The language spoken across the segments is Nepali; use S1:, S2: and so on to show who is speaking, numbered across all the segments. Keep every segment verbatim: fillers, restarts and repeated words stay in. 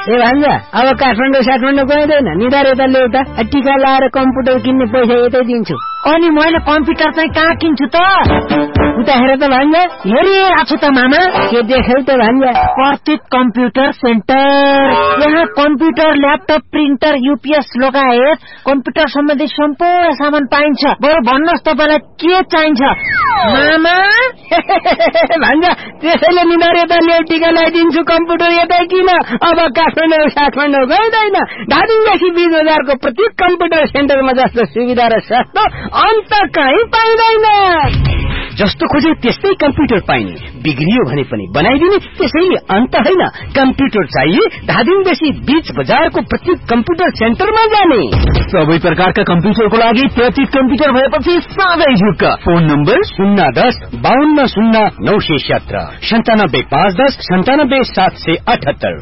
S1: ए भान्जा अब काठमाडौँ साठमाडौँ गइँदैन निधार यता ल्याउता टिका लाएर कम्प्युटर किन्ने पैसा यतै दिन्छु।
S2: अनि मैले कम्प्युटर चाहिँ कहाँ किन्छु त?
S1: उता हेर त भान्जा।
S2: हेरिरहेको छु त मामा।
S1: के देख्यौ त भान्जा?
S2: प्रतीक कम्प्युटर सेन्टर। यहाँ कम्प्युटर ल्यापटप प्रिन्टर युपीएस लगायत कम्प्युटर सम्बन्धी सम्पूर्ण सामान पाइन्छ। बरु भन्नुहोस् तपाईँलाई के चाहिन्छ मामा?
S1: भान्जा त्यसैले निधार यता ल्याउ टिका लगाइदिन्छु कम्प्युटर यतै किन। अब काठमाडौँ साठमाडौँ गइँदैन धादिङदेखि बीस बजारको प्रत्येक कम्प्युटर सेन्टरमा जस्तो सुविधा र सस्तो अन्त कहीँ पाइँदैन। जस्तो खोजे त्यस्तै कम्प्युटर पाइने, बिग्रियो भने पनि बनाइदिने, त्यसैले अन्त होइन। कम्प्युटर चाहिए धादिङदेखि बीच बजारको प्रत्येक कम्प्युटर सेन्टरमा जाने।
S3: सबै प्रकारका कम्प्युटरको लागि प्रतीक कम्प्युटर भएपछि साझै झुक्क। फोन नम्बर
S1: शून्य दस बाहन्न शून्य नौ सय सत्र सन्तानब्बे पाँच दस सन्तानब्बे सात सय अठहत्तर।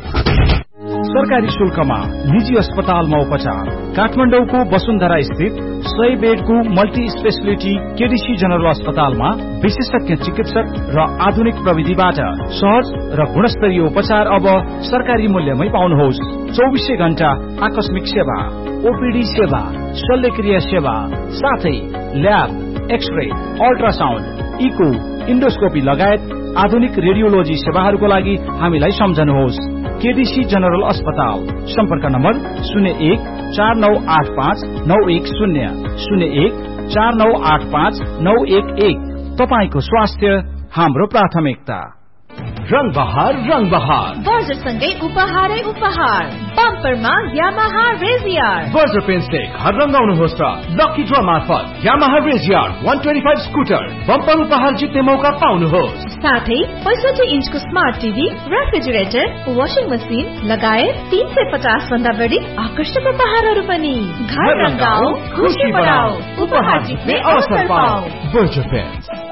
S4: सरकारी शुल्कमा निजी अस्पतालमा उपचार। काठमाडौँको वसुन्धरा स्थित सय बेडको मल्टी स्पेशलिटी केडीसी जनरल अस्पतालमा विशेषज्ञ चिकित्सक र आधुनिक प्रविधिबाट सहज र गुणस्तरीय उपचार अब सरकारी मूल्यमै पाउनुहोस्। चौबिसै घण्टा आकस्मिक सेवा, ओपीडी सेवा, शल्यक्रिया सेवा, साथै lab, x-ray, ultrasound, eco, endoscopy लगायत आधुनिक रेडियोलोजी सेवाहरूको लागि हामीलाई सम्झनुहोस्। केडीसी जनरल अस्पताल। सम्पर्क नम्बर शून्य एक चार नौ आठ पाँच नौ एक शून्य शून्य एक चार नौ आठ पाँच नौ एक एक। तपाईको स्वास्थ्य हाम्रो प्राथमिकता।
S5: रंग बहार रंग बहार
S6: बर्जरसँगै उपहारै उपहार। बम्परमा यामाहा रेजियर।
S5: बर्जर पेन्सले घर रंगाउनुहोस् र लकी ड्र मार्फत यामाहा रेजियर एक सय पच्चीस स्कुटर बम्पर उपहार जित्ने मौका पाउनुहोस्।
S6: साथै पैंसठी इन्चको smart TV, refrigerator, washing machine लगायत तीन सय पचास भन्दा बढी आकर्षक उपहारहरू पनि। घर रंगाऊ, खुशी बढाऊ, उपहार जित्ने अवसर पाऊ।
S5: Berger pens.